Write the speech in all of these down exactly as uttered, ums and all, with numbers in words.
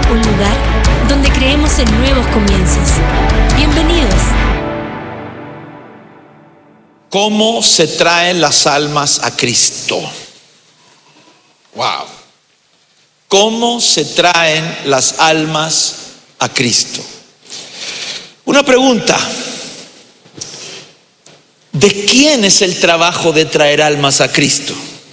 un lugar donde creemos en nuevos comienzos. Bienvenidos. ¿Cómo se traen las almas a Cristo? Wow. ¿Cómo se traen las almas a Cristo? Una pregunta. ¿De quién es el trabajo de traer almas a Cristo?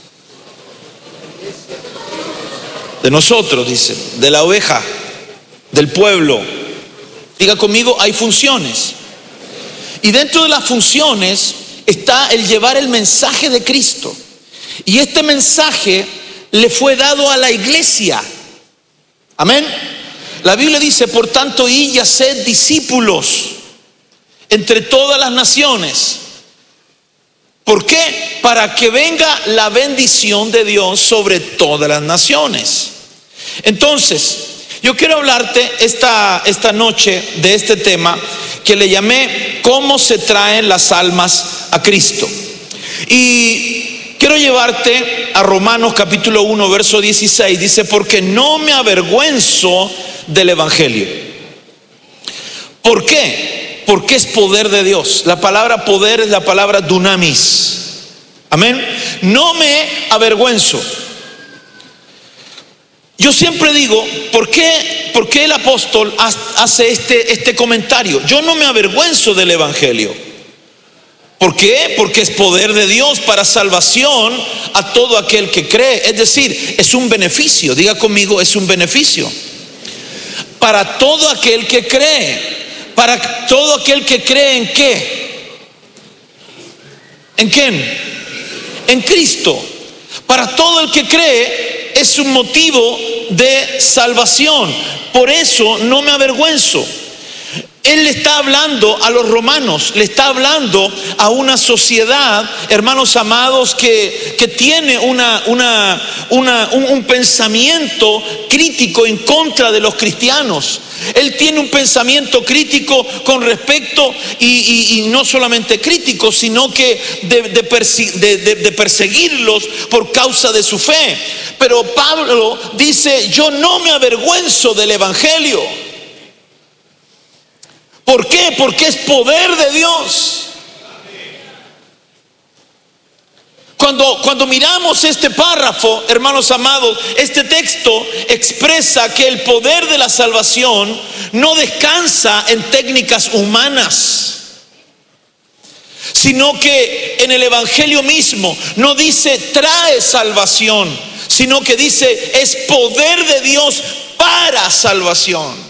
De nosotros, dice, de la oveja, del pueblo. Diga conmigo, hay funciones. Y dentro de las funciones está el llevar el mensaje de Cristo. Y este mensaje le fue dado a la iglesia. Amén. La Biblia dice, por tanto, id y haced discípulos entre todas las naciones. ¿Por qué? Para que venga la bendición de Dios sobre todas las naciones. Entonces, yo quiero hablarte esta, esta noche de este tema que le llamé ¿cómo se traen las almas a Cristo? Y quiero llevarte a Romanos capítulo uno, verso dieciséis. Dice, porque no me avergüenzo del evangelio. ¿Por qué? Porque es poder de Dios. La palabra poder es la palabra dunamis. Amén. No me avergüenzo. Yo siempre digo, ¿por qué, por qué el apóstol hace este, este comentario? Yo no me avergüenzo del evangelio. ¿Por qué? Porque es poder de Dios para salvación a todo aquel que cree. Es decir, es un beneficio. Diga conmigo, es un beneficio. Para todo aquel que cree. Para todo aquel que cree en qué. ¿En quién? En Cristo. Para todo el que cree es un motivo de salvación. Por eso no me avergüenzo. Él le está hablando a los romanos, le está hablando a una sociedad, hermanos amados, que, que tiene una, una, una, un, un pensamiento crítico en contra de los cristianos. Él tiene un pensamiento crítico con respecto, y, y, y no solamente crítico, sino que de, de, persi, de, de, de perseguirlos por causa de su fe. Pero Pablo dice, yo no me avergüenzo del evangelio. ¿Por qué? Porque es poder de Dios. Cuando, cuando miramos este párrafo, hermanos amados, este texto expresa que el poder de la salvación no descansa en técnicas humanas, sino que en el evangelio mismo no dice trae salvación, sino que dice es poder de Dios para salvación.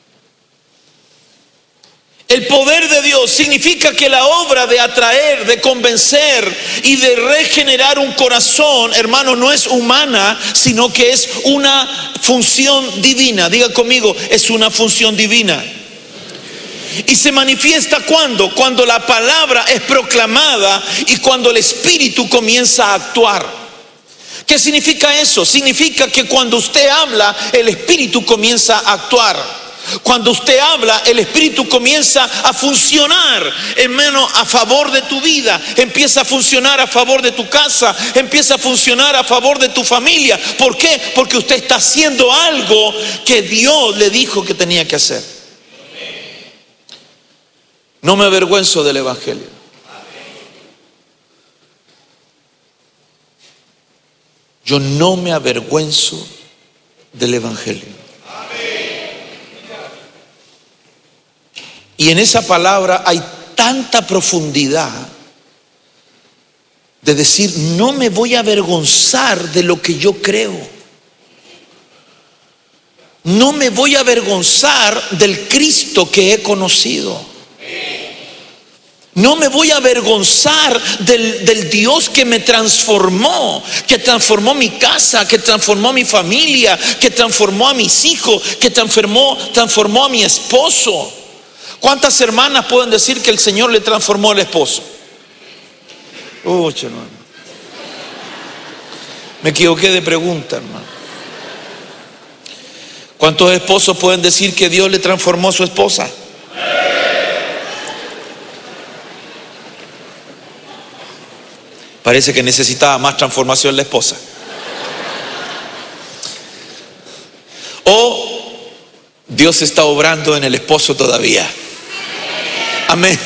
El poder de Dios significa que la obra de atraer, de convencer y de regenerar un corazón, hermano, no es humana, sino que es una función divina. Diga conmigo, es una función divina. Y se manifiesta cuando, cuando la palabra es proclamada y cuando el Espíritu comienza a actuar. ¿Qué significa eso? Significa que cuando usted habla, el Espíritu comienza a actuar. Cuando usted habla, el Espíritu comienza a funcionar, hermano, a favor de tu vida. Empieza a funcionar a favor de tu casa. Empieza a funcionar a favor de tu familia. ¿Por qué? Porque usted está haciendo algo que Dios le dijo que tenía que hacer. No me avergüenzo del evangelio. Yo no me avergüenzo del evangelio. Y en esa palabra hay tanta profundidad de decir, no me voy a avergonzar de lo que yo creo. No me voy a avergonzar del Cristo que he conocido. No me voy a avergonzar del, del Dios que me transformó, que transformó mi casa, que transformó mi familia, que transformó a mis hijos, que transformó, transformó a mi esposo. ¿Cuántas hermanas pueden decir que el Señor le transformó el esposo? Oh, hermano. Me equivoqué de pregunta, hermano. ¿Cuántos esposos pueden decir que Dios le transformó a su esposa? Parece que necesitaba más transformación la esposa. O Dios está obrando en el esposo todavía. Amén.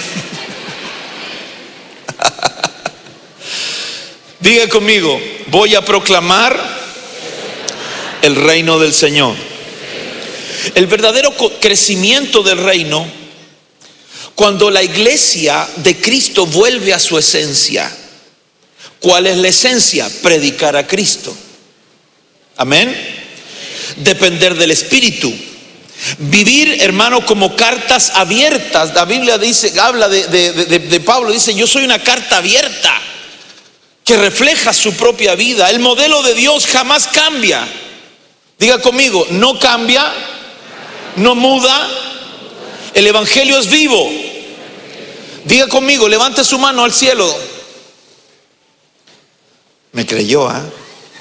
Diga conmigo, voy a proclamar el reino del Señor. El verdadero crecimiento del reino, cuando la iglesia de Cristo vuelve a su esencia. ¿Cuál es la esencia? Predicar a Cristo. Amén. Depender del Espíritu. Vivir, hermano, como cartas abiertas. La Biblia dice, habla de, de, de, de Pablo, dice: yo soy una carta abierta que refleja su propia vida. El modelo de Dios jamás cambia. Diga conmigo, no cambia, no muda. El evangelio es vivo. Diga conmigo, levante su mano al cielo. Me creyó, ¿ah? ¿eh?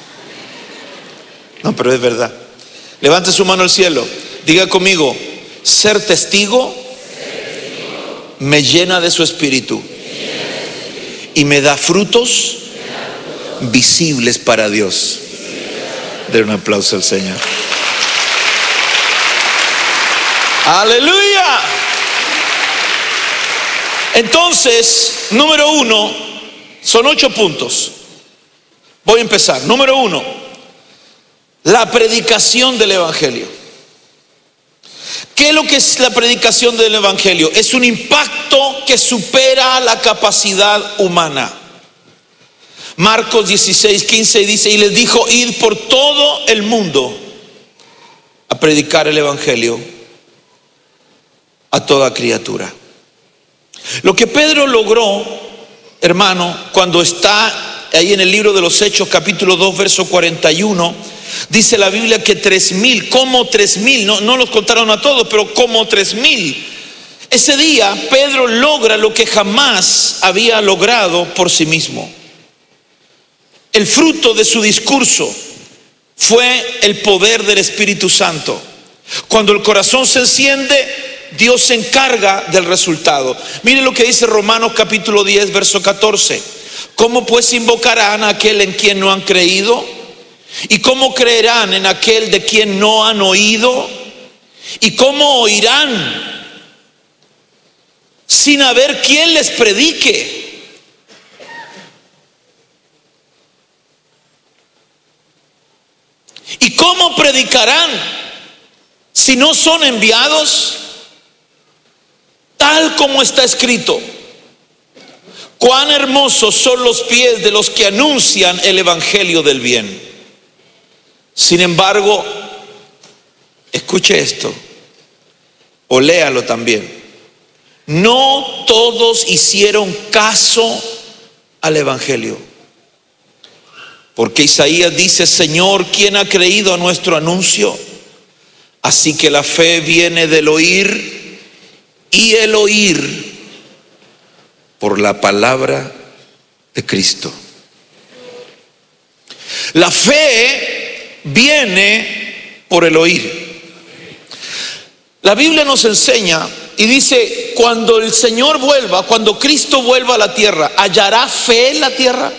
No, pero es verdad. Levante su mano al cielo. Diga conmigo, ser testigo me llena de su espíritu y me da frutos visibles para Dios. Den un aplauso al Señor. Aleluya. Entonces, número uno, son ocho puntos. Voy a empezar. Número uno, la predicación del evangelio. ¿Qué es lo que es la predicación del evangelio? Es un impacto que supera la capacidad humana. Marcos dieciséis, quince dice: y les dijo: id por todo el mundo a predicar el evangelio a toda criatura. Lo que Pedro logró, hermano, cuando está ahí en el libro de los Hechos, capítulo dos, verso cuarenta y uno, dice la Biblia que tres mil, como tres mil, no, no los contaron a todos, pero como tres mil. Ese día Pedro logra lo que jamás había logrado por sí mismo. El fruto de su discurso fue el poder del Espíritu Santo. Cuando el corazón se enciende, Dios se encarga del resultado. Miren lo que dice Romanos capítulo diez, verso catorce. ¿Cómo pues invocarán a aquel en quien no han creído? ¿Y cómo creerán en aquel de quien no han oído? ¿Y cómo oirán sin haber quien les predique? ¿Y cómo predicarán si no son enviados? Tal como está escrito: cuán hermosos son los pies de los que anuncian el evangelio del bien. Sin embargo, escuche esto, o léalo también. No todos hicieron caso al evangelio. Porque Isaías dice: Señor, ¿quién ha creído a nuestro anuncio? Así que la fe viene del oír, y el oír por la palabra de Cristo. La fe viene por el oír. La Biblia nos enseña y dice: cuando el Señor vuelva, cuando Cristo vuelva a la tierra, ¿hallará fe en la tierra?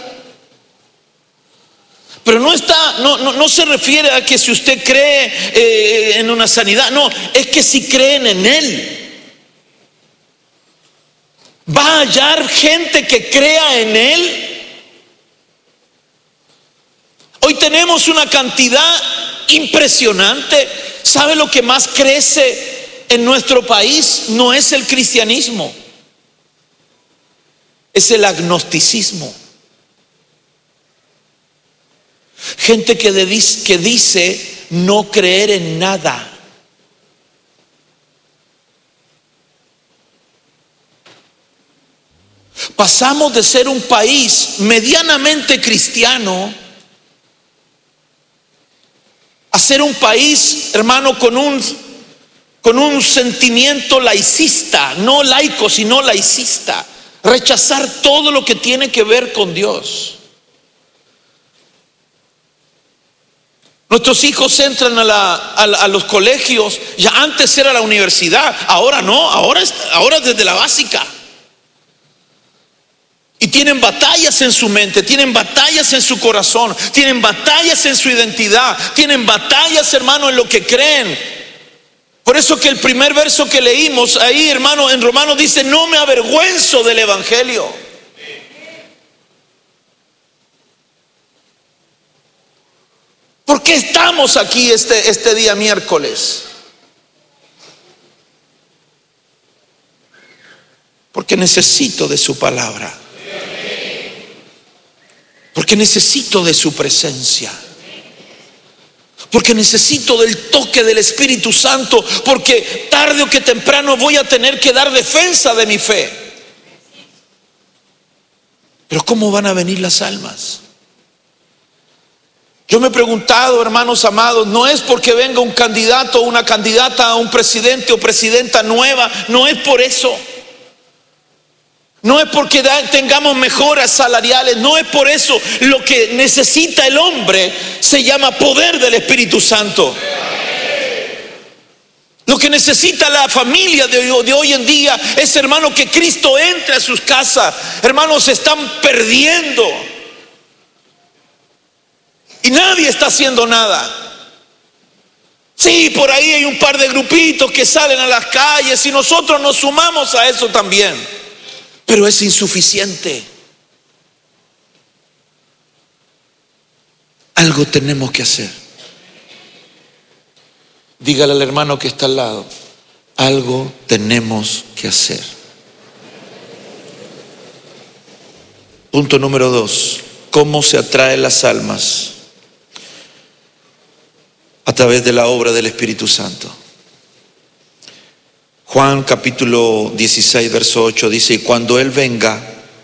Pero no está, no, no, no se refiere a que si usted cree eh, en una sanidad. No, es que si creen en Él, ¿va a hallar gente que crea en Él? Hoy tenemos una cantidad impresionante. ¿Sabe lo que más crece en nuestro país? No es el cristianismo, es el agnosticismo. Gente que, de, que dice no creer en nada. Pasamos de ser un país medianamente cristiano a ser un país, hermano, con un, con un sentimiento laicista, no laico, sino laicista. Rechazar todo lo que tiene que ver con Dios. Nuestros hijos entran a, la, a, la, a los colegios. Ya antes era la universidad, ahora no, ahora, ahora desde la básica. Y tienen batallas en su mente, tienen batallas en su corazón, tienen batallas en su identidad, tienen batallas, hermano, en lo que creen. Por eso que el primer verso que leímos ahí, hermano, en Romanos dice: no me avergüenzo del evangelio. ¿Por qué estamos aquí este, este día miércoles? Porque necesito de su palabra. Porque necesito de su presencia. Porque necesito del toque del Espíritu Santo. Porque tarde o que temprano voy a tener que dar defensa de mi fe. Pero ¿cómo van a venir las almas? Yo me he preguntado, hermanos amados, no es porque venga un candidato o una candidata a un presidente o presidenta nueva, no es por eso. No es porque tengamos mejoras salariales, no es por eso. Lo que necesita el hombre se llama poder del Espíritu Santo. Lo que necesita la familia de hoy, de hoy en día es, hermano, que Cristo entre a sus casas. Hermanos, se están perdiendo. Y nadie está haciendo nada. Sí, por ahí hay un par de grupitos que salen a las calles y nosotros nos sumamos a eso también. Pero es insuficiente. Algo tenemos que hacer. Dígale al hermano que está al lado: algo tenemos que hacer. Punto número dos: ¿cómo se atraen las almas? A través de la obra del Espíritu Santo. Juan capítulo dieciséis verso ocho dice: y cuando Él venga,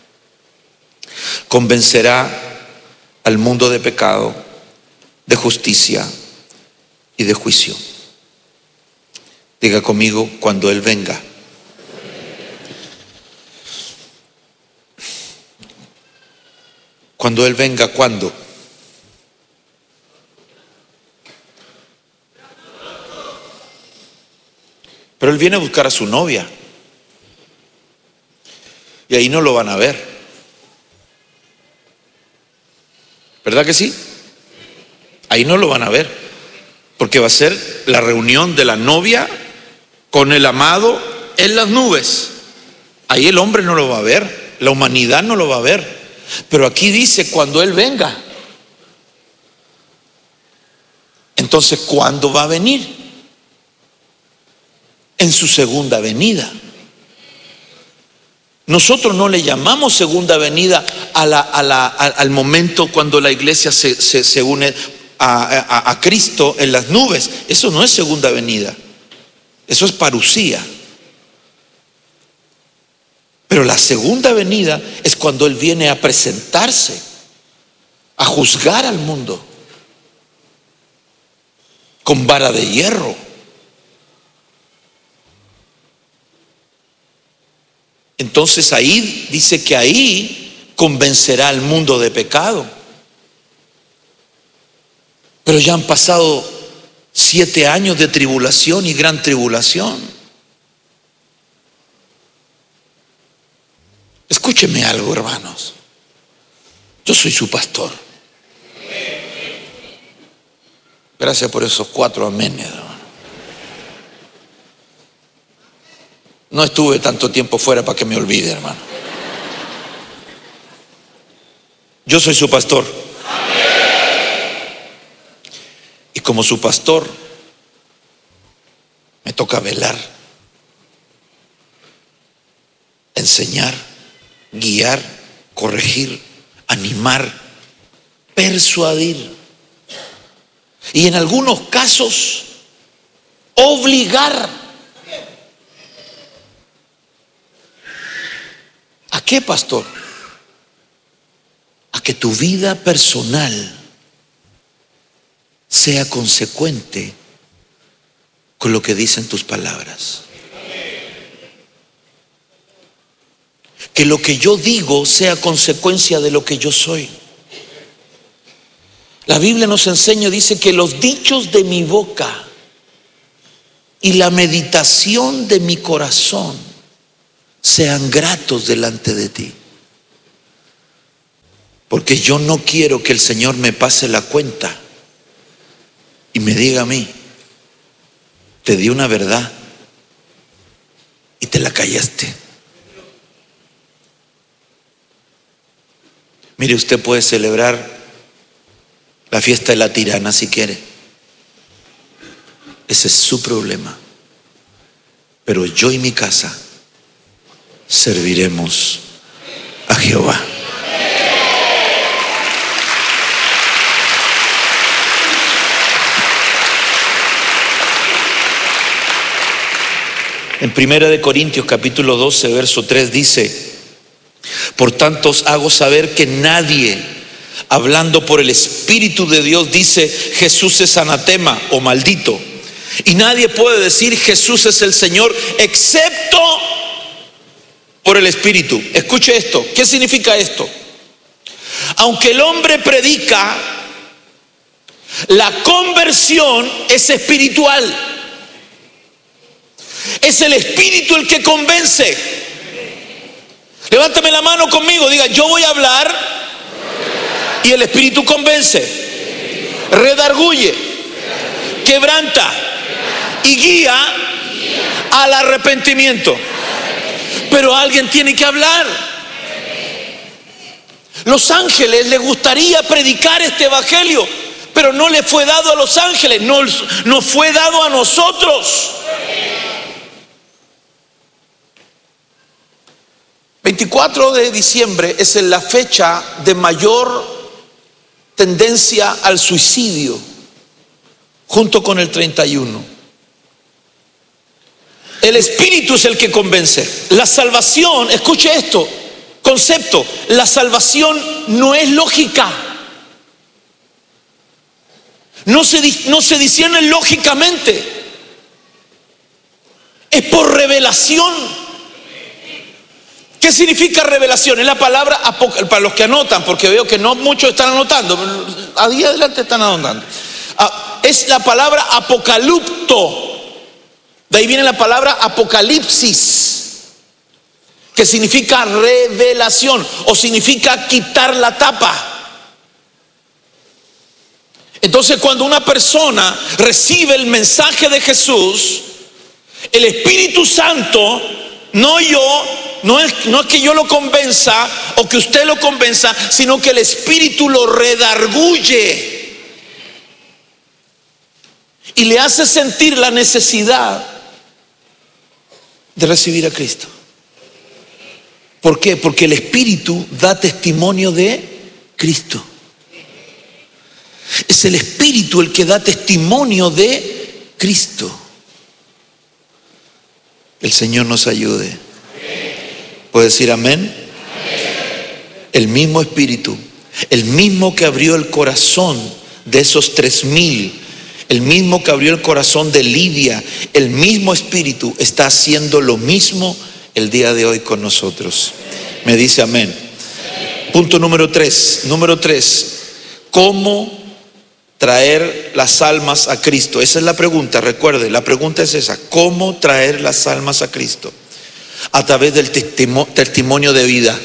convencerá al mundo de pecado, de justicia y de juicio. Diga conmigo: cuando Él venga. Cuando Él venga, ¿cuándo? Pero Él viene a buscar a su novia. Y ahí no lo van a ver. ¿Verdad que sí? Ahí no lo van a ver. Porque va a ser la reunión de la novia con el amado en las nubes. Ahí el hombre no lo va a ver. La humanidad no lo va a ver. Pero aquí dice: cuando Él venga. Entonces, ¿cuándo va a venir? En su segunda venida. Nosotros no le llamamos segunda venida a la, a la, a, al momento cuando la iglesia se, se, se une a, a, a Cristo en las nubes. Eso no es segunda venida. Eso es parusía. Pero la segunda venida es cuando Él viene a presentarse, a juzgar al mundo con vara de hierro. Entonces ahí dice que ahí convencerá al mundo de pecado. Pero ya han pasado siete años de tribulación y gran tribulación. Escúcheme algo, hermanos. Yo soy su pastor. Gracias por esos cuatro amenes, hermano. No estuve tanto tiempo fuera para que me olvide, hermano. Yo soy su pastor. Y como su pastor, me toca velar, enseñar, guiar, corregir, animar, persuadir. Y en algunos casos, obligar. ¿A qué, pastor? A que tu vida personal sea consecuente con lo que dicen tus palabras. Que lo que yo digo sea consecuencia de lo que yo soy. La Biblia nos enseña, dice que los dichos de mi boca y la meditación de mi corazón sean gratos delante de ti. Porque yo no quiero que el Señor me pase la cuenta y me diga a mí: te di una verdad y te la callaste. Mire, usted puede celebrar la fiesta de la tirana si quiere. Ese es su problema. Pero yo y mi casa serviremos a Jehová. En Primera de Corintios capítulo doce verso tres dice: por tanto os hago saber que nadie, hablando por el Espíritu de Dios, dice Jesús es anatema o maldito. Y nadie puede decir Jesús es el Señor excepto por el Espíritu. Escuche esto. ¿Qué significa esto? Aunque el hombre predica, la conversión es espiritual. Es el Espíritu el que convence. Levántame la mano conmigo, diga: yo voy a hablar y el Espíritu convence, redarguye, quebranta y guía al arrepentimiento. Pero alguien tiene que hablar. Los ángeles les gustaría predicar este evangelio, pero no le fue dado a los ángeles, no, no fue dado a nosotros. veinticuatro de diciembre es la fecha de mayor tendencia al suicidio, junto con el treinta y uno. El Espíritu es el que convence. La salvación, escuche esto, concepto, la salvación no es lógica. No se, no se discierne lógicamente. Es por revelación. ¿Qué significa revelación? Es la palabra, para los que anotan, porque veo que no muchos están anotando, ahí adelante están anotando. Es la palabra apocalipto. De ahí viene la palabra apocalipsis, que significa revelación o significa quitar la tapa. Entonces, cuando una persona recibe el mensaje de Jesús, el Espíritu Santo, no yo, no es, no es que yo lo convenza o que usted lo convenza, sino que el Espíritu lo redarguye y le hace sentir la necesidad de recibir a Cristo. ¿Por qué? Porque el Espíritu da testimonio de Cristo. Es el Espíritu el que da testimonio de Cristo. El Señor nos ayude. ¿Puede decir amén? El mismo Espíritu, el mismo que abrió el corazón de esos tres mil, el mismo que abrió el corazón de Lidia, el mismo Espíritu está haciendo lo mismo el día de hoy con nosotros. Me dice amén. Punto número tres. Número tres. ¿Cómo traer las almas a Cristo? Esa es la pregunta, recuerde, la pregunta es esa: ¿cómo traer las almas a Cristo? A través del testimonio de vida.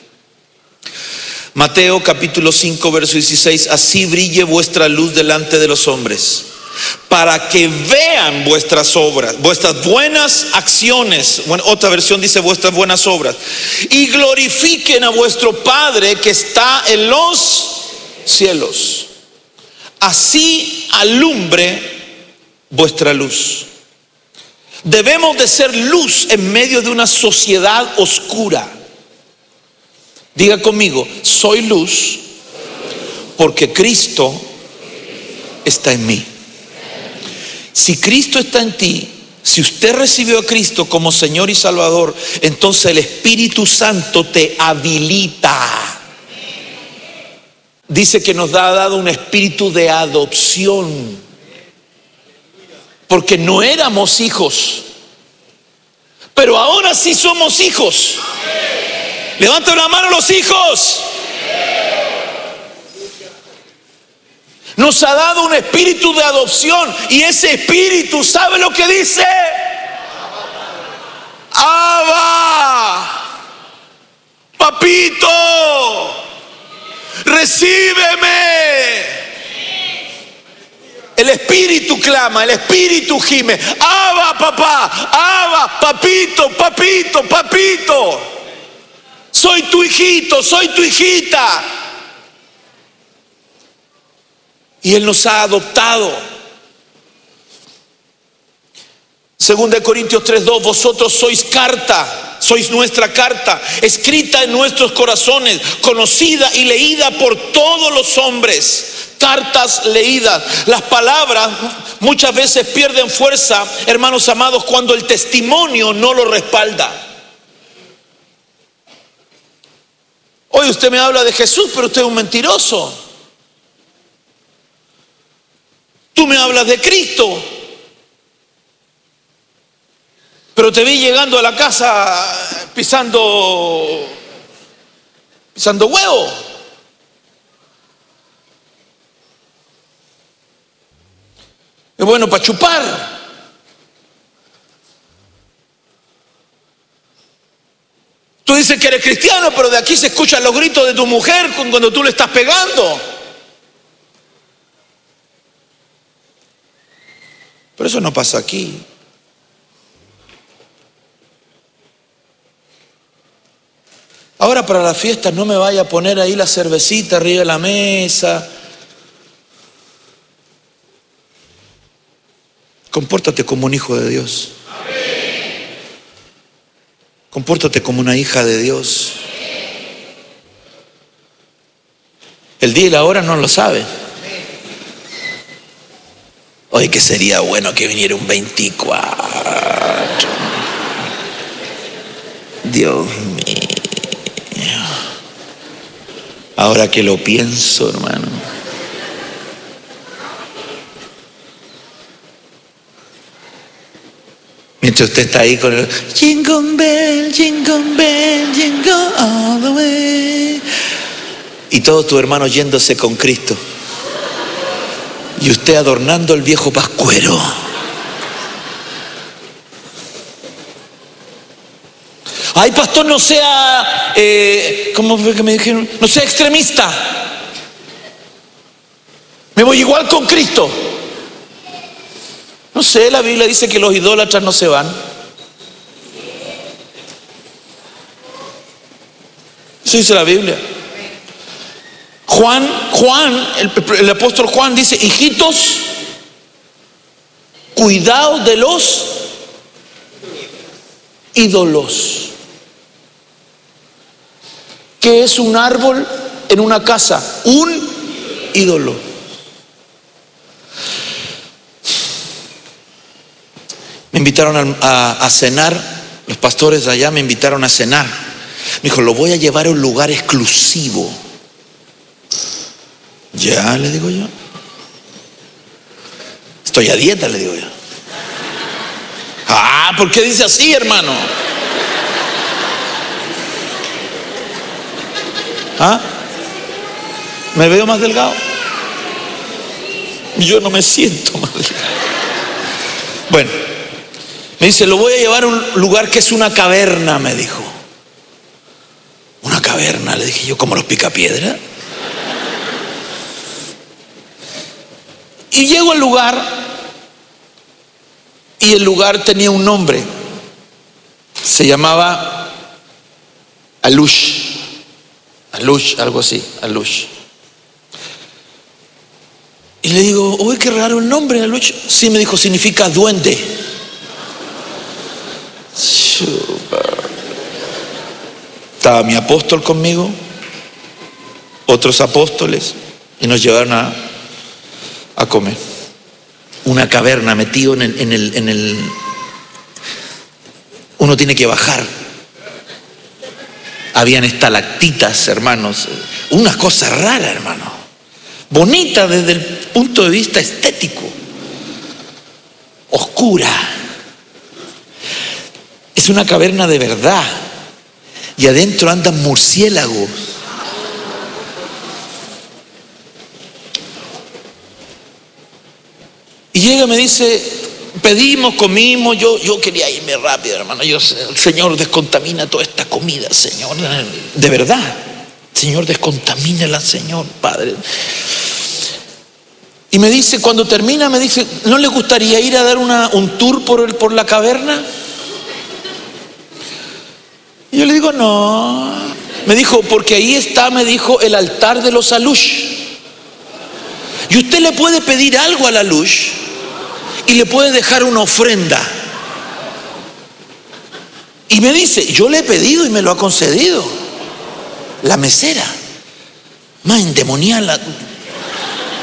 Mateo capítulo cinco verso dieciséis: así brille vuestra luz delante de los hombres, para que vean vuestras obras, vuestras buenas acciones. Bueno, otra versión dice vuestras buenas obras, y glorifiquen a vuestro Padre que está en los cielos. Así alumbre vuestra luz. Debemos de ser luz en medio de una sociedad oscura. Diga conmigo: soy luz porque Cristo está en mí. Si Cristo está en ti, si usted recibió a Cristo como Señor y Salvador, entonces el Espíritu Santo te habilita. Dice que nos ha dado un espíritu de adopción, porque no éramos hijos, pero ahora sí somos hijos. Levanten la mano los hijos. Nos ha dado un espíritu de adopción, y ese espíritu, ¿sabe lo que dice? Abba, papito, recíbeme. El espíritu clama, el espíritu gime. Abba, papá, Abba, papito, papito, papito. Soy tu hijito, soy tu hijita. Y Él nos ha adoptado. Segunda de Corintios tres dos, vosotros sois carta, sois nuestra carta, escrita en nuestros corazones, conocida y leída por todos los hombres. Cartas leídas. Las palabras muchas veces pierden fuerza, hermanos amados, cuando el testimonio no lo respalda. Hoy usted me habla de Jesús, pero usted es un mentiroso. Tú me hablas de Cristo, pero te vi llegando a la casa pisando, pisando huevo. Es bueno para chupar. Tú dices que eres cristiano, pero de aquí se escuchan los gritos de tu mujer cuando tú le estás pegando. Pero eso no pasa aquí. Ahora para la fiesta no me vaya a poner ahí la cervecita arriba de la mesa. Compórtate como un hijo de Dios. Compórtate como una hija de Dios. El día y la hora no lo sabe. Hoy que sería bueno que viniera un veinticuatro. Dios mío. Ahora que lo pienso, hermano. Mientras usted está ahí con el jingle bell, jingle bell, jingle all the way. Y todos tus hermanos yéndose con Cristo. Y usted adornando el viejo pascuero. Ay, pastor, no sea, eh, ¿cómo fue que me dijeron? No sea extremista. Me voy igual con Cristo. No sé, la Biblia dice que los idólatras no se van. Eso dice la Biblia. Juan, Juan, el, el apóstol Juan dice, hijitos, cuidaos de los ídolos. ¿Qué es un árbol en una casa? Un ídolo. Me invitaron a, a, a cenar, los pastores de allá me invitaron a cenar. Me dijo, lo voy a llevar a un lugar exclusivo. Ya, le digo yo. Estoy a dieta, le digo yo. Ah, ¿por qué dice así, hermano? ¿Ah? ¿Me veo más delgado? Yo no me siento más delgado. Bueno, me dice, lo voy a llevar a un lugar que es una caverna, me dijo. Una caverna, le dije yo, como los picapiedra. Y llego al lugar y el lugar tenía un nombre. Se llamaba Alush. Alush, algo así, Alush. Y le digo, uy, qué raro el nombre, Alush. Sí, me dijo, significa duende. Estaba mi apóstol conmigo, otros apóstoles, y nos llevaron a, a comer. Una caverna metido en el, en el, en el... Uno tiene que bajar. Habían estalactitas, hermanos. Una cosa rara, hermano. Bonita desde el punto de vista estético. Oscura. Es una caverna de verdad. Y adentro andan murciélagos. Y llega y me dice, pedimos, comimos, yo, yo quería irme rápido, hermano. Yo, el Señor descontamina toda esta comida, Señor. De verdad. Señor, descontamínala, Señor, Padre. Y me dice, cuando termina, me dice, ¿no le gustaría ir a dar una, un tour por, el, por la caverna? Y yo le digo, no. Me dijo, porque ahí está, me dijo, el altar de los Alush. Y usted le puede pedir algo al Alush y le puede dejar una ofrenda. Y me dice, yo le he pedido y me lo ha concedido. La mesera, más endemoniada,